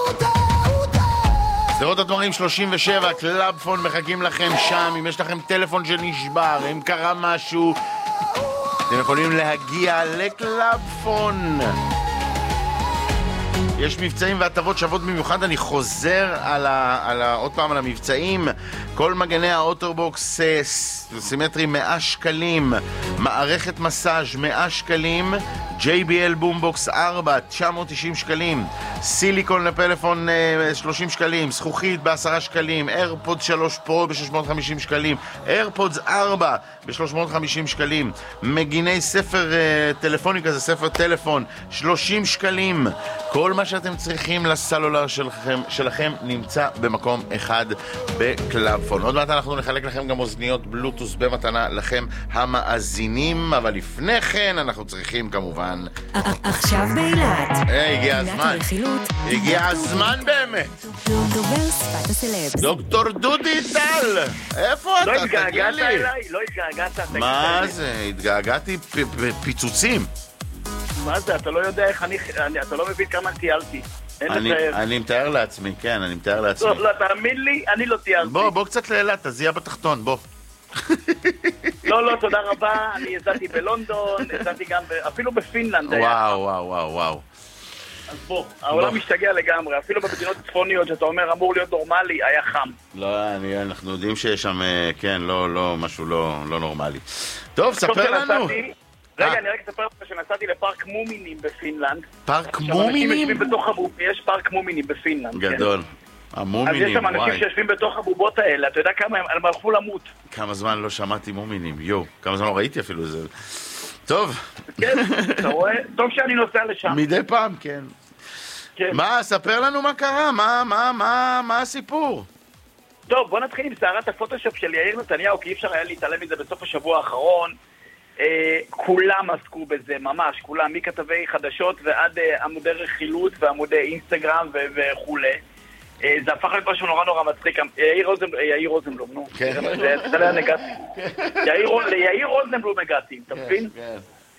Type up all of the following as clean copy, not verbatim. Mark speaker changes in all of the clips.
Speaker 1: שדרות הדברים 37, קלאבפון מחכים לכם שם. אם יש לכם טלפון שנשבר, אם קרה משהו, אתם יכולים להגיע לקלאבפון. יש מבצעים והטבות שוות במיוחד. אני חוזר עוד פעם על המבצעים. כל מגני האוטובוקס סימטרי 100 שקלים, מערכת מסאז' 100 שקלים, JBL בומבוקס 4 990 שקלים, סיליקון לפלאפון 30 שקלים, זכוכית ב10 שקלים, איירפודס 3 פרו ב650 שקלים, איירפודס 4 ב350 שקלים, מגיני ספר טלפוניקה, זה ספר טלפון 30 שקלים. כל מה שאתם צריכים לסלולר שלכם נמצא במקום אחד בקלאבפון. עוד מעט אנחנו נחלק לכם גם אוזניות בלוטוס במתנה לכם המאזינים, אבל לפני כן אנחנו צריכים כמובן
Speaker 2: עכשיו באילת
Speaker 1: הגיע הזמן, הגיע הזמן באמת.
Speaker 2: דובר שפת הסלב
Speaker 1: דוקטור דודי טל, איפה אתה?
Speaker 3: לא התגעגעת אליי? לא התגעגעת?
Speaker 1: מה זה? התגעגעתי פיצוצים.
Speaker 3: מה זה? אתה לא יודע איך אתה לא מבין כמה טיילתי.
Speaker 1: אני מתאר לעצמי, כן, אני מתאר לעצמי.
Speaker 3: לא, תאמין לי, אני לא טיילתי.
Speaker 1: בוא קצת לאילת, תזיע בתחתון, בוא.
Speaker 3: לא, תודה רבה. אני יזעתי בלונדון, יזעתי גם אפילו בפינלנד.
Speaker 1: וואו.
Speaker 3: אז בוא, העולם משתגע לגמרי. אפילו במדינות צפוניות שאתה אומר אמור להיות נורמלי, היה חם.
Speaker 1: לא, אנחנו יודעים שיש שם, כן, לא, משהו לא נורמלי. טוב, ספר לנו.
Speaker 3: רגע, אני רק אספר לך שנסעתי לפארק מומינים בפינלנד.
Speaker 1: פארק מומינים?
Speaker 3: יש פארק מומינים בפינלנד.
Speaker 1: גדול. המומינים,
Speaker 3: אז יש שם אנשים שיושבים בתוך הבובות האלה, אתה יודע כמה הם הלכו למות.
Speaker 1: כמה זמן לא שמעתי מומינים, כמה זמן לא ראיתי אפילו זה. טוב.
Speaker 3: כן, אתה רואה? טוב שאני נוסע לשם.
Speaker 1: מדי פעם, כן. מה, ספר לנו מה קרה, מה הסיפור?
Speaker 3: טוב, בוא נתחיל עם סערת הפוטושופ של יאיר נתניהו, כי אי אפשר היה להתעלם מזה בסוף השבוע האחרון. כולם עסקו בזה, ממש, כולם, מכתבי חדשות ועד עמודי רכילות ועמודי אינסטגרם וכו'. זה הפך להיות משהו נורא מצחיק. יאיר רוזנבלום, נו.
Speaker 1: כן.
Speaker 3: יאיר רוזנבלום הגעתי, אתה מבין?
Speaker 1: כן.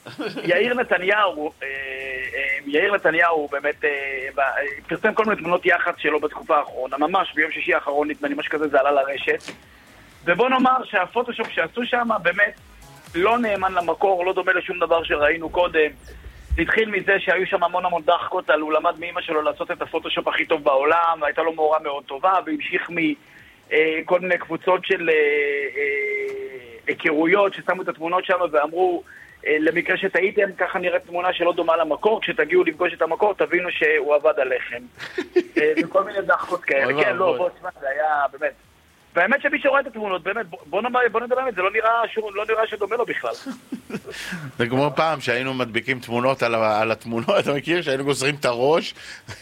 Speaker 3: יאיר נתניהו באמת פרסם כל מיני תמונות יח"צ שלו בתקופה האחרונה, ממש ביום שישי האחרון נדמה לי משהו כזה, זה עלה לרשת. ובוא נאמר שהפוטושופ שעשו שם באמת לא נאמן למקור, לא דומה לשום דבר שראינו קודם. זה התחיל מזה שהיו שם המון דחקות על הוא למד מאמא שלו לעשות את הפוטושופ הכי טוב בעולם, והייתה לו מורה מאוד טובה, והמשיך מכל מיני קבוצות של היכרויות ששמו את התמונות שם ואמרו למקרה שטעיתם, ככה נראית תמונה שלא דומה למקור, כשתגיעו לפגוש את המקור תבינו שהוא עבד עליכם. וכל מיני דחקות כאלה. כן, לא, זה היה באמת. והאמת שמי שרואה את התמונות, באמת, בוא נדבר באמת, זה לא נראה שדומה לו בכלל.
Speaker 1: זה כמו פעם שהיינו מדביקים תמונות על התמונות, אתה מכיר? שהיינו גוזרים את הראש.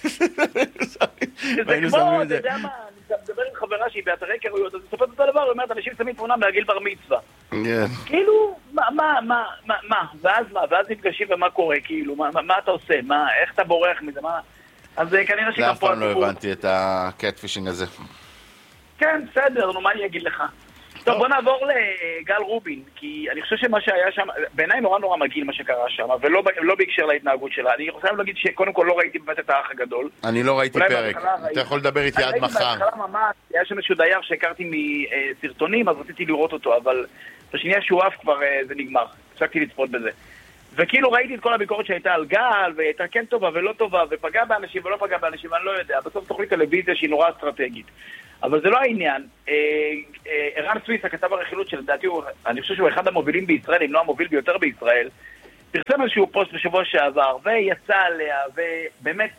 Speaker 3: זה כמו, אתה יודע מה, אני מדבר עם חברה שהיא באתרי היכרויות, אז מספרת אותו דבר, היא אומרת, אנשים שמים תמונה מהגיל בר מצווה. כאילו, מה? ואז נפגשים ומה קורה, כאילו, מה אתה עושה? איך אתה בורח מזה? אז כנראה שגם
Speaker 1: אף פעם לא הבנתי את הקטפישינג הזה. כן,
Speaker 3: בסדר, נו, מה אני אגיד לך? טוב, בוא נעבור לגל רובין, כי אני חושב שמה שהיה שם, בעיניי נורא מגעיל מה שקרה שם, ולא בהקשר להתנהגות שלה. אני רוצה להגיד שקודם כל לא ראיתי באמת את האח הגדול.
Speaker 1: אני לא ראיתי פרק, אתה יכול לדבר איתי עד מחר.
Speaker 3: בהתחלה ממש, היה שם איזשהו דייר שהכרתי מסרטונים, אז רציתי לראות אותו, אבל בשנייה שהוא אף כבר זה נגמר, הפסקתי לצפות בזה. וכאילו ראיתי את כל הביקורת שהייתה על גל, והייתה כן טובה ולא טובה, ופגע באנשים ולא פגע באנשים, אני לא יודע. בסוף תוכנית טלוויזיה שהיא נורא אסטרטגית. אבל זה לא העניין. ערן סוויס, הכתב הרכילות שלדעתי אני חושב שהוא אחד המובילים בישראל, אם לא המוביל ביותר בישראל, פרסם איזשהו פוסט בשבוע שעבר, ויצא עליה, ובאמת,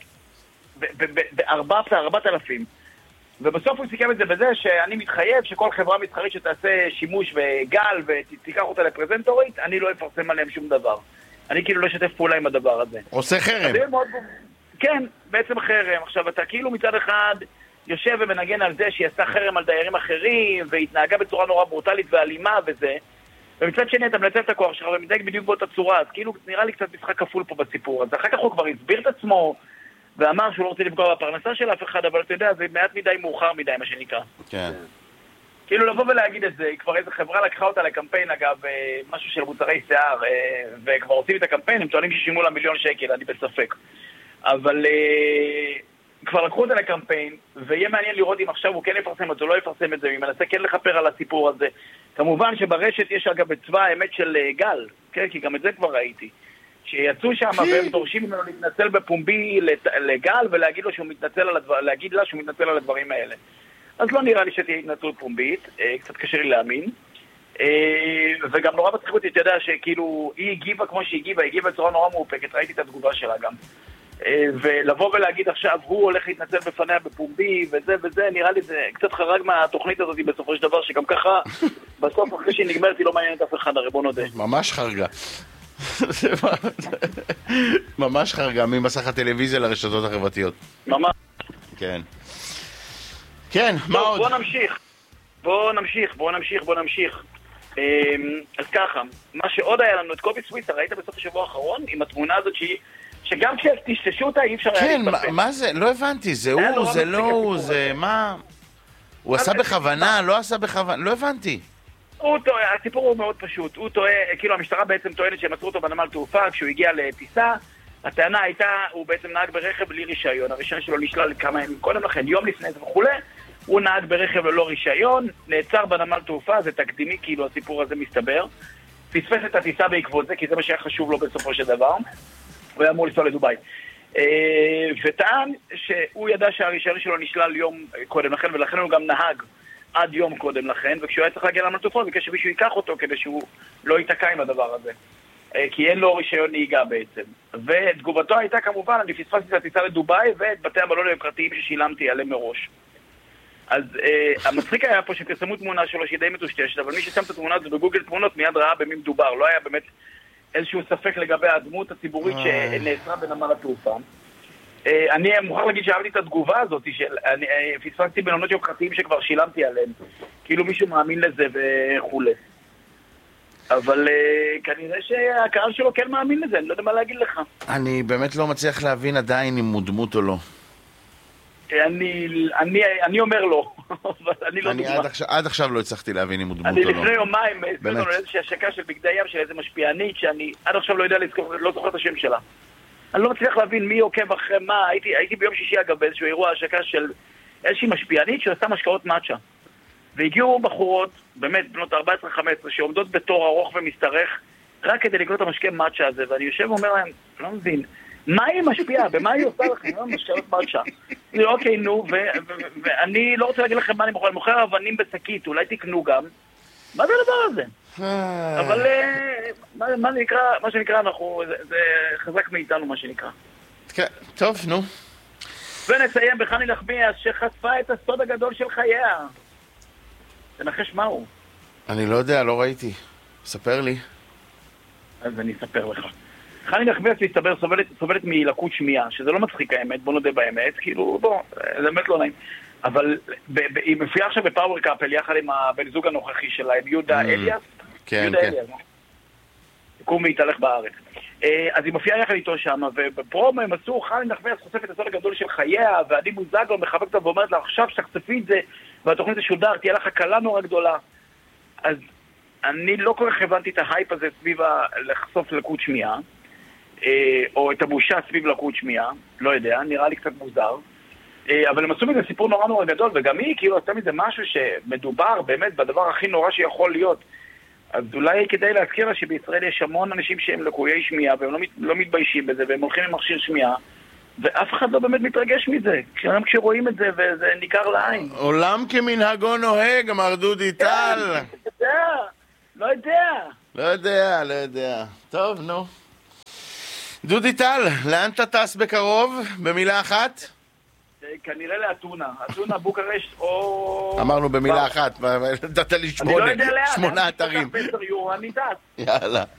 Speaker 3: ב4,000. ובסוף הוא סיכם את זה בזה שאני מתחייב שכל חברה מסחרית שתעשה שימוש בגל ותיקח אותה לפרזנטורית, אני לא אפרסם עליהם שום דבר. אני כאילו לא אשתף פעולה עם הדבר הזה.
Speaker 1: עושה חרם.
Speaker 3: כן, בעצם חרם. עכשיו, אתה כאילו מצד אחד יושב ומנגן על זה שהיא עשה חרם על דיירים אחרים, והתנהגה בצורה נורא ברוטלית ואלימה וזה, ומצד שני אתה מנצל את הכוח שלך ומתנהג בדיוק באותה צורה, אז כאילו נראה לי קצת משחק כפול פה בסיפור. אז אחר כך הוא כבר הסביר את עצמו, ואמר שהוא לא רוצה לפגוע בפרנסה של אף אחד, אבל אתה יודע, זה מעט מדי מאוחר מדי, מה שנקרא.
Speaker 1: כן.
Speaker 3: כאילו לבוא ולהגיד את זה, כבר איזה חברה לקחה אותה לקמפיין, אגב, משהו של מוצרי שיער, וכבר עושים את הקמפיין, הם טוענים ששימו לה $1,000,000, אני בספק. אבל כבר לקחו את זה לקמפיין, ויהיה מעניין לראות אם עכשיו הוא כן יפרסם את זה או לא יפרסם את זה, אם מנסה כן לכפר על הסיפור הזה. כמובן שברשת יש אגב את צבא האמת של גל, כן? כי גם את זה כבר ראיתי. שיצאו שם והם דורשים ממנו להתנצל בפומבי לגל ולהגיד לו שהוא מתנצל להגיד לה שהוא מתנצל על הדברים האלה. אז לא נראה לי שתהיה התנצלות פומבית, קצת קשה לי להאמין. וגם נורא בצחיחות, אתה יודע שכאילו היא הגיבה כמו שהיא הגיבה בצורה נורא מאופקת, ראיתי את התגובה שלה גם. ולבוא ולהגיד עכשיו הוא הולך להתנצל בפניה בפומבי וזה, נראה לי זה קצת חרג מהתוכנית הזאת בסופו של דבר, שגם ככה בסוף אחרי שהיא נגמרת היא לא מעניינת אף אחד, הרי בוא נודה.
Speaker 1: ממש חרגה. ממש חרגה ממסך הטלוויזיה לרשתות החברתיות.
Speaker 3: ממש.
Speaker 1: כן. כן, מה עוד?
Speaker 3: בוא נמשיך. אז ככה, מה שעוד היה לנו, את קובי סוויסה, ראית בסוף השבוע האחרון עם התמונה הזאת שגם כשתשתשו אותה אי אפשר היה להתפרפן.
Speaker 1: כן, מה זה? לא הבנתי, זה הוא, זה לא הוא, זה מה? הוא עשה בכוונה, לא עשה בכוונה, לא הבנתי.
Speaker 3: הסיפור הוא מאוד פשוט, הוא טועה, כאילו המשטרה בעצם טוענת שהם עצרו אותו בנמל תעופה כשהוא הגיע לטיסה, הטענה הייתה, הוא בעצם נהג ברכב בלי רישיון, הרישיון שלו נשלל כמה ימים קודם לכן, יום לפני זה וכו', הוא נהג ברכב ללא רישיון, נעצר בנמל תעופה, זה תקדימי כאילו הסיפור הזה מסתבר, פספס את הטיסה בעקבות זה, כי זה מה שהיה חשוב לו בסופו של דבר, הוא היה אמור לנסוע לדוביי. וטען שהוא ידע שהרישיון שלו נשלל יום קודם לכן, ולכן הוא גם נהג עד יום קודם לכן, וכשהוא היה צריך להגיע לנמל תעופה, ביקש שמישהו ייקח אותו כדי שהוא לא ייתקע עם הדבר הזה. כי אין לו רישיון נהיגה בעצם. ותגובתו הייתה כמובן, אני פספסתי את הטיסה לדוביי ואת בתי המלון היוקרתיים ששילמתי עליהם מראש. אז המצחיק היה פה שפרסמו תמונה שלו שהיא די מטושטשת, אבל מי ששם את התמונה הזו בגוגל תמונות מיד ראה במי מדובר, לא היה באמת איזשהו ספק לגבי הדמות הציבורית שנעצרה בנמל התעופה. אני מוכרח להגיד שאהבתי את התגובה הזאת, פספסתי מלונות יוקרתיים שכבר שילמתי עליהם, כאילו מישהו מאמין לזה וכו'. אבל כנראה שהקהל שלו כן מאמין לזה, אני לא יודע מה להגיד לך.
Speaker 1: אני באמת לא מצליח להבין עדיין אם הוא דמות או לא.
Speaker 3: אני אומר לא, אבל אני לא דוגמה.
Speaker 1: עד עכשיו לא הצלחתי להבין אם הוא דמות או
Speaker 3: אני
Speaker 1: לא.
Speaker 3: לפני יומיים הספרנו לו איזושהי השקה של בגדי ים של איזה משפיענית שאני עד עכשיו לא יודע לזכור, לא זוכר את השם שלה. אני לא מצליח להבין מי עוקב אחרי מה, הייתי ביום שישי אגב באיזשהו אירוע השקה של איזושהי משפיענית שעושה משקאות מאצ'ה. והגיעו בחורות, באמת בנות 14-15, שעומדות בתור ארוך ומסתרך, רק כדי לקנות את המשקה מאצ'ה הזה, ואני יושב ואומר להם, לא מבין, מה היא משפיעה? במה היא עושה לכם? לא משקאות מאצ'ה. אוקיי, נו, ואני לא רוצה להגיד לכם מה אני מוכר, אני מוכר אבנים בשקית, אולי תקנו גם. מה זה הדבר הזה? אבל מה שנקרא, זה חזק מאיתנו מה שנקרא.
Speaker 1: טוב, נו.
Speaker 3: ונסיים בחני נחמיאס שחשפה את הסוד הגדול של חייה. תנחש מהו?
Speaker 1: אני לא יודע, לא ראיתי. ספר לי.
Speaker 3: אז אני אספר לך. חני נחמיאס להסתבר סובלת מלקות שמיעה, שזה לא מצחיק האמת, בוא נודה באמת, כאילו, בוא, זה באמת לא נעים. אבל היא מופיעה עכשיו בפאוור קאפל יחד עם הבן זוג הנוכחי שלה, עם יהודה אליאס.
Speaker 1: כן, כן.
Speaker 3: קום והתהלך בארץ. אז היא מופיעה יחד איתו שם, ובפרומו הם עשו, חני נחמיאס חושפת את הסוד הגדול של חייה, ואני מוזגו מחבק אותה ואומרת לה, עכשיו שתחשפי את זה, והתוכנית תשודר, תהיה לך הקלה נורא גדולה. אז אני לא כל כך הבנתי את ההייפ הזה סביב לחשוף לקות שמיעה, או את הבושה סביב לקות שמיעה, לא יודע, נראה לי קצת מוזר. אבל הם עשו מזה סיפור נורא נורא גדול, וגם היא כאילו עשתה מזה משהו שמדובר באמת בדבר הכי נורא שיכול להיות. אז אולי כדאי להזכיר לה שבישראל יש המון אנשים שהם לקויי שמיעה, והם לא מתביישים בזה, והם הולכים עם מכשיר שמיעה, ואף אחד לא באמת מתרגש מזה, גם כשרואים את זה וזה ניכר לעין.
Speaker 1: עולם כמנהגו נוהג, אמר דודי טל.
Speaker 3: לא יודע.
Speaker 1: טוב, נו. דודי טל, לאן אתה טס בקרוב? במילה אחת?
Speaker 3: כנראה לאתונה. אתונה, בוקרשט או...
Speaker 1: אמרנו במילה אחת, נתת לי 8 אתרים.
Speaker 3: אני טס.
Speaker 1: יאללה.